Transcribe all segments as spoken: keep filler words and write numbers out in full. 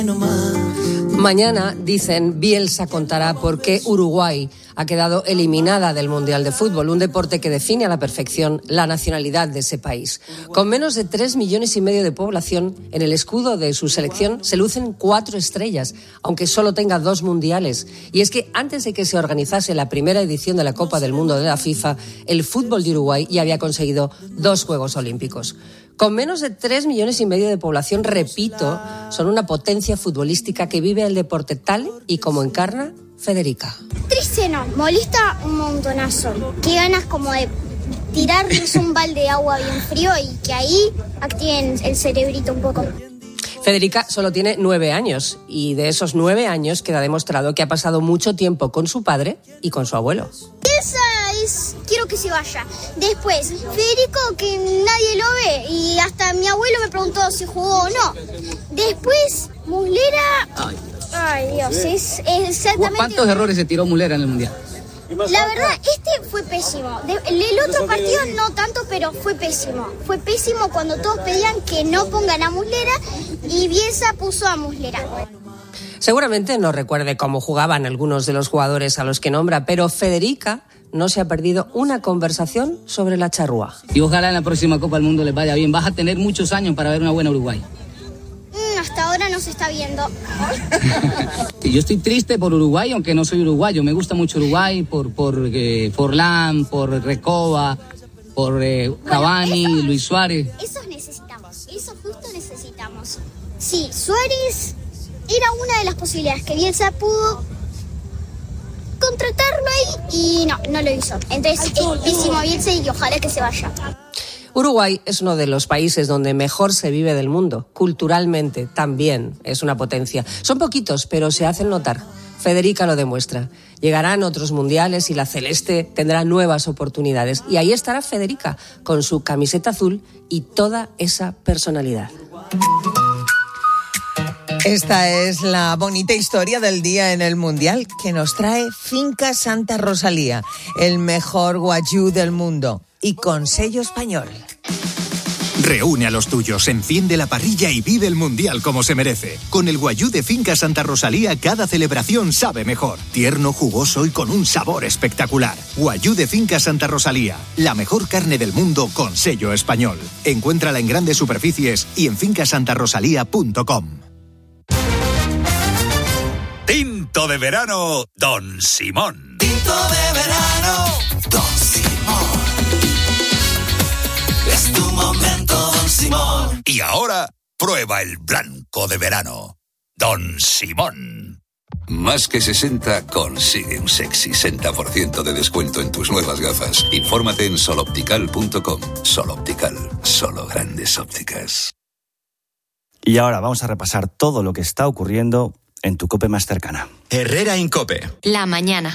Mañana, dicen, Bielsa contará por qué Uruguay ha quedado eliminada del Mundial de Fútbol, un deporte que define a la perfección la nacionalidad de ese país. Con menos de tres millones y medio de población, en el escudo de su selección se lucen cuatro estrellas, aunque solo tenga dos mundiales. Y es que antes de que se organizase la primera edición de la Copa del Mundo de la FIFA, el fútbol de Uruguay ya había conseguido dos Juegos Olímpicos. Con menos de tres millones y medio de población, repito, son una potencia futbolística que vive el deporte tal y como encarna Federica. Triste no, molesta un montonazo. Qué ganas como de tirarles un balde de agua bien frío y que ahí activen el cerebrito un poco. Federica solo tiene nueve años y de esos nueve años queda demostrado que ha pasado mucho tiempo con su padre y con su abuelo. Esa es... quiero que se vaya. Después, Federico, que nadie lo ve y hasta mi abuelo me preguntó si jugó o no. Después, Muslera... Ay, Ay Dios, es, es exactamente... ¿Cuántos errores se tiró Muslera en el Mundial? La verdad, este fue pésimo. El otro partido no tanto, pero fue pésimo. Fue pésimo cuando todos pedían que no pongan a Muslera y Bielsa puso a Muslera. Seguramente no recuerde cómo jugaban algunos de los jugadores a los que nombra, pero Federica no se ha perdido una conversación sobre la charrúa. Y ojalá en la próxima Copa del Mundo les vaya bien. Vas a tener muchos años para ver una buena Uruguay. Mm, hasta ahora no se está viendo. Yo estoy triste por Uruguay, aunque no soy uruguayo. Me gusta mucho Uruguay por, por eh, Forlán, por Recoba, por eh, Cavani, bueno, eso, Luis Suárez. Eso necesitamos, eso justo necesitamos. Sí, Suárez era una de las posibilidades que Bielsa pudo contratarlo ahí y no, no lo hizo. Entonces es pésimo Bielsa y ojalá que se vaya. Uruguay es uno de los países donde mejor se vive del mundo. Culturalmente también es una potencia. Son poquitos, pero se hacen notar. Federica lo demuestra. Llegarán otros mundiales y la celeste tendrá nuevas oportunidades. Y ahí estará Federica, con su camiseta azul y toda esa personalidad. Esta es la bonita historia del día en el Mundial que nos trae Finca Santa Rosalía, el mejor guayú del mundo y con sello español. Reúne a los tuyos, enciende la parrilla y vive el Mundial como se merece. Con el guayú de Finca Santa Rosalía, cada celebración sabe mejor. Tierno, jugoso y con un sabor espectacular. Guayú de Finca Santa Rosalía, la mejor carne del mundo con sello español. Encuéntrala en grandes superficies y en finca santa rosalía punto com. Tinto de verano, Don Simón. Tinto de verano, Don Simón. Es tu momento, Don Simón. Y ahora, prueba el blanco de verano, Don Simón. Más que sesenta consigue un sexy sesenta por ciento de descuento en tus nuevas gafas. Infórmate en sol optical punto com. Sol Optical, solo grandes ópticas. Y ahora vamos a repasar todo lo que está ocurriendo en tu COPE más cercana. Herrera Incope. La mañana.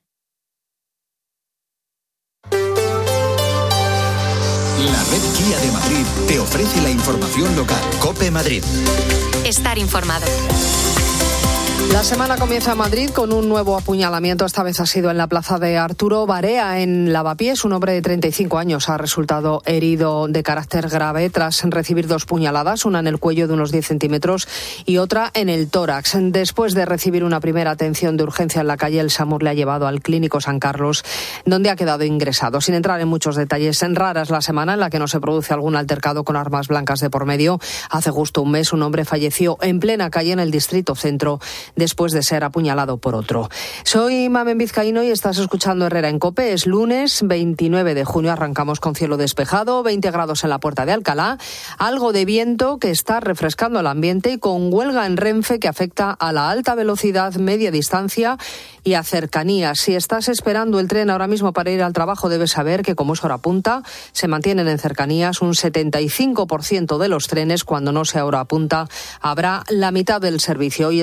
La red Kia de Madrid te ofrece la información local. COPE Madrid. Estar informado. La semana comienza en Madrid con un nuevo apuñalamiento. Esta vez ha sido en la plaza de Arturo Barea, en Lavapiés. Un hombre de treinta y cinco años ha resultado herido de carácter grave tras recibir dos puñaladas, una en el cuello de unos diez centímetros y otra en el tórax. Después de recibir una primera atención de urgencia en la calle, el SAMUR le ha llevado al Clínico San Carlos, donde ha quedado ingresado. Sin entrar en muchos detalles, en rara es la semana en la que no se produce algún altercado con armas blancas de por medio. Hace justo un mes un hombre falleció en plena calle en el distrito centro después de ser apuñalado por otro. Soy Mamen Vizcaíno y estás escuchando Herrera en COPE. Es lunes veintinueve de junio, arrancamos con cielo despejado, veinte grados en la Puerta de Alcalá, algo de viento que está refrescando el ambiente y con huelga en Renfe que afecta a la alta velocidad, media distancia y a cercanías. Si estás esperando el tren ahora mismo para ir al trabajo, debes saber que como es hora punta, se mantienen en cercanías un setenta y cinco por ciento de los trenes. Cuando no sea hora punta, habrá la mitad del servicio. Hoy es la primera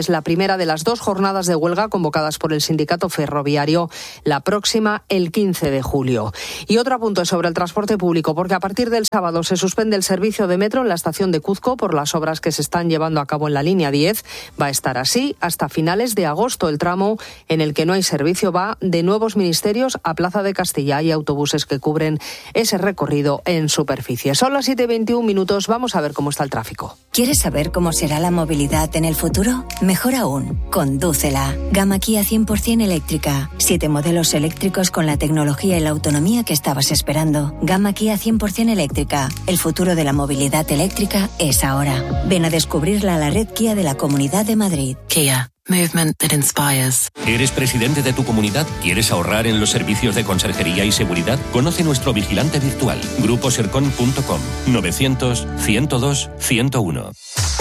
primera de las dos jornadas de huelga convocadas por el sindicato ferroviario, la próxima el quince de julio. Y otro apunte sobre el transporte público, porque a partir del sábado se suspende el servicio de metro en la estación de Cuzco por las obras que se están llevando a cabo en la línea diez. Va a estar así hasta finales de agosto. El tramo en el que no hay servicio va de Nuevos Ministerios a Plaza de Castilla. Hay autobuses que cubren ese recorrido en superficie. Son las siete y veintiún minutos. Vamos a ver cómo está el tráfico. ¿Quieres saber cómo será la movilidad en el futuro? Mejor aún, condúcela. Gama Kia cien por ciento eléctrica. Siete modelos eléctricos con la tecnología y la autonomía que estabas esperando. Gama Kia cien por ciento eléctrica. El futuro de la movilidad eléctrica es ahora. Ven a descubrirla a la red Kia de la Comunidad de Madrid. Kia. Movement that inspires. ¿Eres presidente de tu comunidad? ¿Quieres ahorrar en los servicios de conserjería y seguridad? Conoce nuestro vigilante virtual. grupo sercon punto com. novecientos, ciento dos, ciento uno.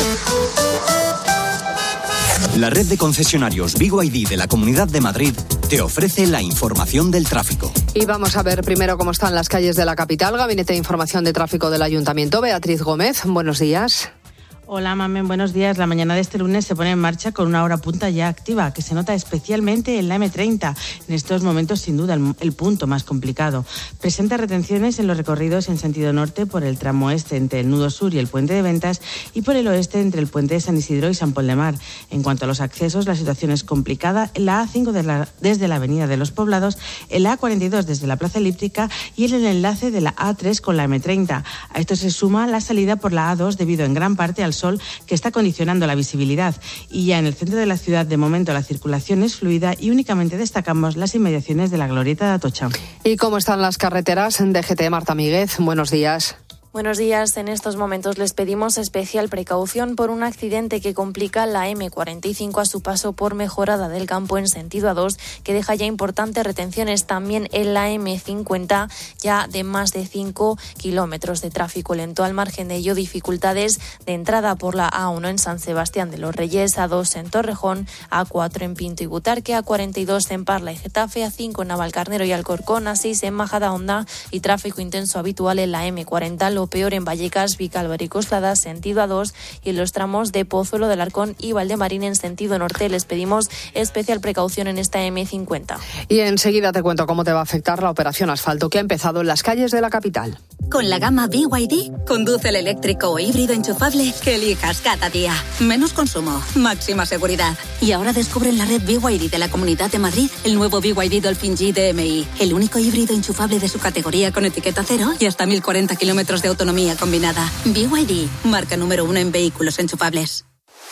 La red de concesionarios B Y D de la Comunidad de Madrid te ofrece la información del tráfico. Y vamos a ver primero cómo están las calles de la capital. Gabinete de Información de Tráfico del Ayuntamiento. Beatriz Gómez, buenos días. Hola, Mamen, buenos días. La mañana de este lunes se pone en marcha con una hora punta ya activa, que se nota especialmente en la eme treinta. En estos momentos, sin duda, el, el punto más complicado. Presenta retenciones en los recorridos en sentido norte por el tramo este entre el nudo sur y el puente de Ventas y por el oeste entre el puente de San Isidro y San Pol de Mar. En cuanto a los accesos, la situación es complicada en la A cinco de la, desde la Avenida de los Poblados, en la A cuarenta y dos desde la Plaza Elíptica y en el enlace de la A tres con la eme treinta. A esto se suma la salida por la A dos debido en gran parte al sol que está condicionando la visibilidad. Y ya en el centro de la ciudad, de momento, la circulación es fluida y únicamente destacamos las inmediaciones de la Glorieta de Atocha. ¿Y cómo están las carreteras? En D G T, Marta Míguez, buenos días. Buenos días. En estos momentos les pedimos especial precaución por un accidente que complica la eme cuarenta y cinco a su paso por Mejorada del Campo en sentido A dos, que deja ya importantes retenciones también en la eme cincuenta, ya de más de cinco kilómetros de tráfico lento. Al margen de ello, dificultades de entrada por la A uno en San Sebastián de los Reyes, A dos en Torrejón, A cuatro en Pinto y Butarque, A cuarenta y dos en Parla y Getafe, A cinco en Navalcarnero y Alcorcón, A seis en Majadahonda y tráfico intenso habitual en la eme cuarenta. Lo peor en Vallecas, Vicálvaro y Coslada, sentido A dos, y en los tramos de Pozuelo del Arcón y Valdemarín en sentido norte. Les pedimos especial precaución en esta eme cincuenta. Y enseguida te cuento cómo te va a afectar la operación asfalto que ha empezado en las calles de la capital. Con la gama B Y D, conduce el eléctrico o híbrido enchufable que elijas cada día. Menos consumo, máxima seguridad. Y ahora descubre en la red B Y D de la Comunidad de Madrid el nuevo B Y D Dolphin G D M I, el único híbrido enchufable de su categoría con etiqueta cero y hasta mil cuarenta kilómetros de autonomía combinada. B Y D, marca número uno en vehículos enchufables.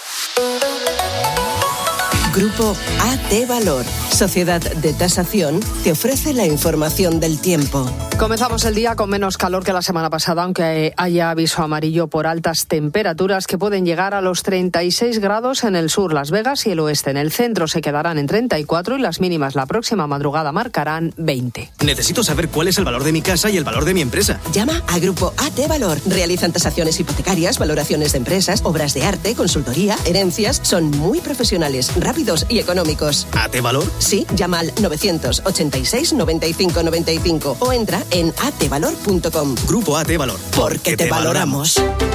Grupo A T Valor, Sociedad de Tasación, te ofrece la información del tiempo. Comenzamos el día con menos calor que la semana pasada, aunque haya aviso amarillo por altas temperaturas que pueden llegar a los treinta y seis grados en el sur, Las Vegas y el oeste. En el centro se quedarán en treinta y cuatro y las mínimas la próxima madrugada marcarán veinte. Necesito saber cuál es el valor de mi casa y el valor de mi empresa. Llama a Grupo A T Valor. Realizan tasaciones hipotecarias, valoraciones de empresas, obras de arte, consultoría, herencias. Son muy profesionales, rápidos y económicos. ¿A T Valor? Sí, llama al novecientos ochenta y seis noventa y cinco noventa y cinco o entra en a t valor punto com. Grupo A T Valor. Porque te valoramos.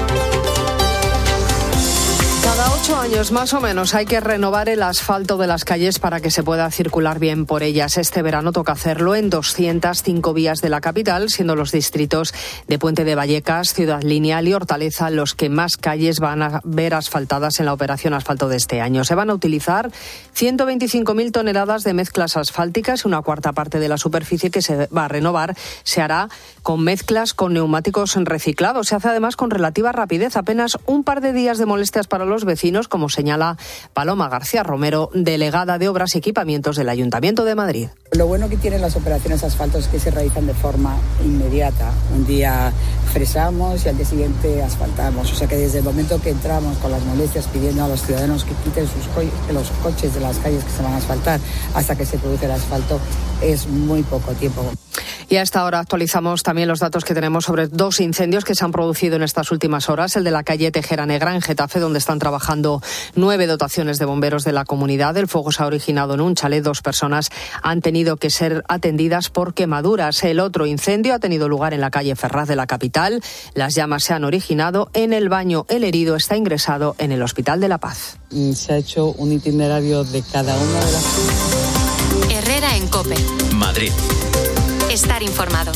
Cada ocho años más o menos hay que renovar el asfalto de las calles para que se pueda circular bien por ellas. Este verano toca hacerlo en doscientas cinco vías de la capital, siendo los distritos de Puente de Vallecas, Ciudad Lineal y Hortaleza los que más calles van a ver asfaltadas en la operación asfalto de este año. Se van a utilizar ciento veinticinco mil toneladas de mezclas asfálticas y una cuarta parte de la superficie que se va a renovar se hará con mezclas con neumáticos reciclados. Se hace además con relativa rapidez, apenas un par de días de molestias para los vecinos, como señala Paloma García Romero, delegada de Obras y Equipamientos del Ayuntamiento de Madrid. Lo bueno que tienen las operaciones asfalto es que se realizan de forma inmediata. Un día fresamos y al día siguiente asfaltamos. O sea que desde el momento que entramos con las molestias pidiendo a los ciudadanos que quiten sus co- los coches de las calles que se van a asfaltar hasta que se produce el asfalto es muy poco tiempo. Y a esta hora actualizamos también los datos que tenemos sobre dos incendios que se han producido en estas últimas horas. El de la calle Tejera Negra en Getafe, donde están trabajando nueve dotaciones de bomberos de la comunidad. El fuego se ha originado en un chalet. Dos personas han tenido que ser atendidas por quemaduras. El otro incendio ha tenido lugar en la calle Ferraz de la capital. Las llamas se han originado en el baño. El herido está ingresado en el Hospital de la Paz. Se ha hecho un itinerario de cada una de las... Herrera en COPE. Madrid. Estar informado.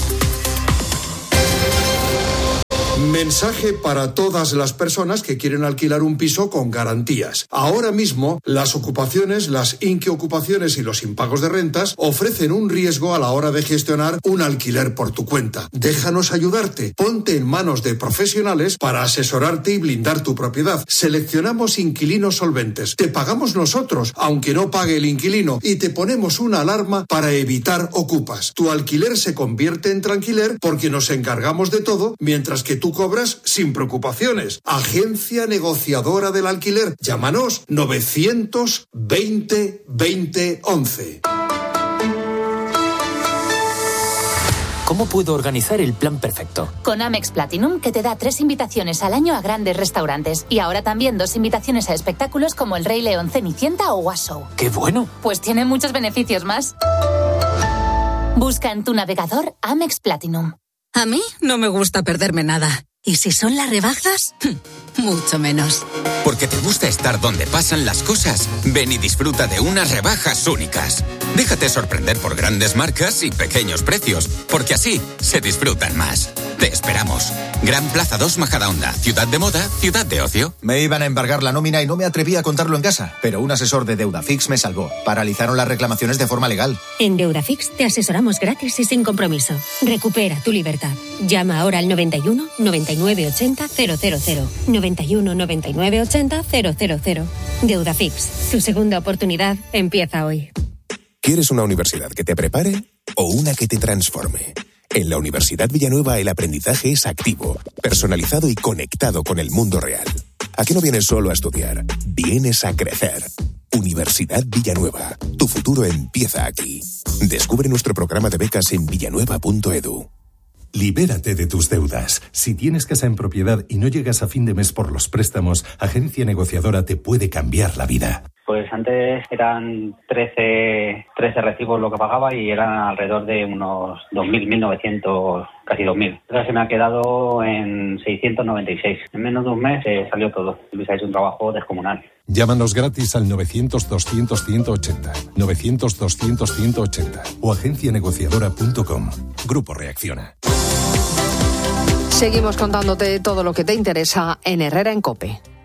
Mensaje para todas las personas que quieren alquilar un piso con garantías. Ahora mismo, las ocupaciones, las inqueocupaciones y los impagos de rentas ofrecen un riesgo a la hora de gestionar un alquiler por tu cuenta. Déjanos ayudarte. Ponte en manos de profesionales para asesorarte y blindar tu propiedad. Seleccionamos inquilinos solventes. Te pagamos nosotros, aunque no pague el inquilino, y te ponemos una alarma para evitar ocupas. Tu alquiler se convierte en tranquiler porque nos encargamos de todo, mientras que tú cobras sin preocupaciones. Agencia negociadora del alquiler. Llámanos novecientos veinte veinte once. ¿Cómo puedo organizar el plan perfecto? Con Amex Platinum, que te da tres invitaciones al año a grandes restaurantes. Y ahora también dos invitaciones a espectáculos como El Rey León, Cenicienta o What Show. ¡Qué bueno! Pues tiene muchos beneficios más. Busca en tu navegador Amex Platinum. A mí no me gusta perderme nada. ¿Y si son las rebajas? Mucho menos. Porque te gusta estar donde pasan las cosas. Ven y disfruta de unas rebajas únicas. Déjate sorprender por grandes marcas y pequeños precios, porque así se disfrutan más. Te esperamos. Gran Plaza dos Majadahonda. Ciudad de moda, ciudad de ocio. Me iban a embargar la nómina y no me atreví a contarlo en casa, pero un asesor de Deudafix me salvó. Paralizaron las reclamaciones de forma legal. En Deudafix te asesoramos gratis y sin compromiso. Recupera tu libertad. Llama ahora al noventa y uno noventa y nueve ochenta cero cero cero. noventa y uno noventa y nueve ochenta cero cero cero. Deudafix. Tu segunda oportunidad empieza hoy. ¿Quieres una universidad que te prepare o una que te transforme? En la Universidad Villanueva el aprendizaje es activo, personalizado y conectado con el mundo real. ¿A qué no vienes solo a estudiar? Vienes a crecer. Universidad Villanueva. Tu futuro empieza aquí. Descubre nuestro programa de becas en villanueva punto edu. Libérate de tus deudas. Si tienes casa en propiedad y no llegas a fin de mes por los préstamos, Agencia Negociadora te puede cambiar la vida. Pues antes eran trece, trece recibos lo que pagaba y eran alrededor de unos dos mil, mil novecientos, casi dos mil. Ahora se me ha quedado en seiscientos noventa y seis. En menos de un mes eh, salió todo. Luis ha hecho un trabajo descomunal. Llámanos gratis al novecientos doscientos ciento ochenta, novecientos doscientos ciento ochenta o agencia negociadora punto com. Grupo Reacciona. Seguimos contándote todo lo que te interesa en Herrera en COPE.